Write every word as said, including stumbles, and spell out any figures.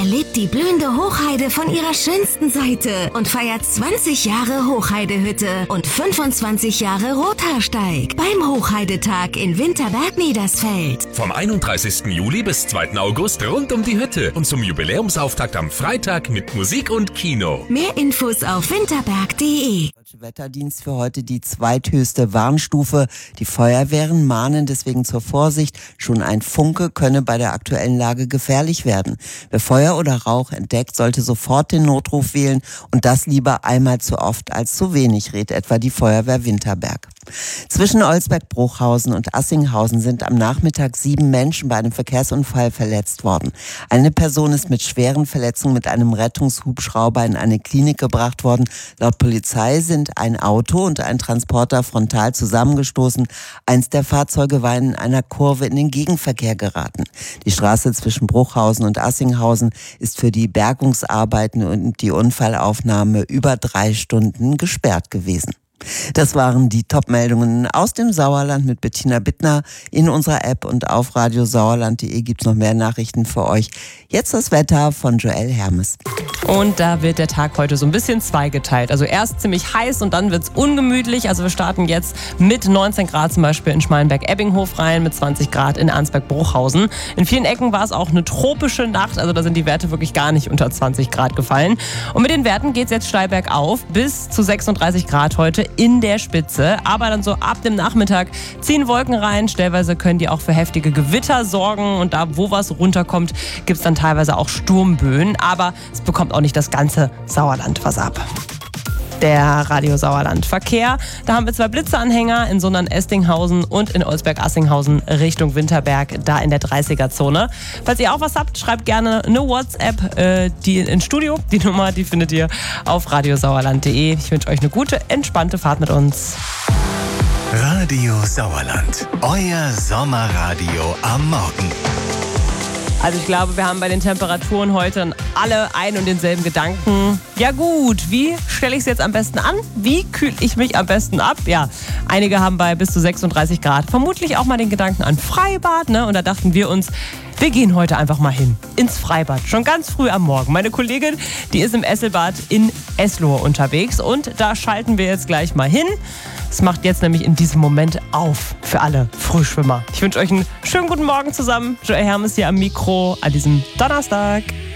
Erlebt die blühende Hochheide von ihrer schönsten Seite und feiert zwanzig Jahre Hochheidehütte und fünfundzwanzig Jahre Rothaarsteig beim Hochheidetag in Winterberg-Niedersfeld. Vom einunddreißigsten Juli bis zweiten August rund um die Hütte und zum Jubiläumsauftakt am Freitag mit Musik und Kino. Mehr Infos auf winterberg punkt de. Deutsche Wetterdienst für heute die zweithöchste Warnstufe. Die Feuerwehren mahnen deswegen zur Vorsicht. Schon ein Funke könne bei der aktuellen Lage gefährlich werden. Wer Feuer oder Rauch entdeckt, sollte sofort den Notruf wählen und das lieber einmal zu oft als zu wenig, rät etwa die Feuerwehr Winterberg. Zwischen Olsberg-Bruchhausen und Assinghausen sind am Nachmittag sieben Menschen bei einem Verkehrsunfall verletzt worden. Eine Person ist mit schweren Verletzungen mit einem Rettungshubschrauber in eine Klinik gebracht worden. Laut Polizei sind ein Auto und ein Transporter frontal zusammengestoßen. Eins der Fahrzeuge war in einer Kurve in den Gegenverkehr geraten. Die Straße zwischen Bruchhausen und Assinghausen ist für die Bergungsarbeiten und die Unfallaufnahme über drei Stunden gesperrt gewesen. Das waren die Top-Meldungen aus dem Sauerland mit Bettina Bittner. In unserer App und auf radiosauerland punkt de gibt's noch mehr Nachrichten für euch. Jetzt das Wetter von Joel Hermes. Und da wird der Tag heute so ein bisschen zweigeteilt. Also erst ziemlich heiß und dann wird's ungemütlich. Also wir starten jetzt mit neunzehn Grad zum Beispiel in Schmalenberg-Ebbinghof rein, mit zwanzig Grad in Arnsberg-Bruchhausen. In vielen Ecken war es auch eine tropische Nacht. Also da sind die Werte wirklich gar nicht unter zwanzig Grad gefallen. Und mit den Werten geht's jetzt steil bergauf bis zu sechsunddreißig Grad heute in der Spitze. Aber dann so ab dem Nachmittag ziehen Wolken rein. Stellweise können die auch für heftige Gewitter sorgen. Und da, wo was runterkommt, gibt's dann teilweise auch Sturmböen. Aber es bekommt auch nicht das ganze Sauerland was ab. Der Radio Sauerland Verkehr. Da haben wir zwei Blitzeanhänger in Sundern-Estinghausen und in Olsberg-Assinghausen Richtung Winterberg, da in der dreißiger-Zone. Falls ihr auch was habt, schreibt gerne eine WhatsApp äh, die ins Studio. Die Nummer, die findet ihr auf radiosauerland punkt de. Ich wünsche euch eine gute, entspannte Fahrt mit uns. Radio Sauerland, euer Sommerradio am Morgen. Also ich glaube, wir haben bei den Temperaturen heute alle einen und denselben Gedanken. Ja gut, wie stelle ich es jetzt am besten an? Wie kühle ich mich am besten ab? Ja, einige haben bei bis zu sechsunddreißig Grad vermutlich auch mal den Gedanken an Freibad, ne? Und da dachten wir uns, wir gehen heute einfach mal hin, ins Freibad, schon ganz früh am Morgen. Meine Kollegin, die ist im Esselbad in Eslohe unterwegs und da schalten wir jetzt gleich mal hin. Es macht jetzt nämlich in diesem Moment auf für alle Frühschwimmer. Ich wünsche euch einen schönen guten Morgen zusammen. Joel Hermes hier am Mikro an diesem Donnerstag.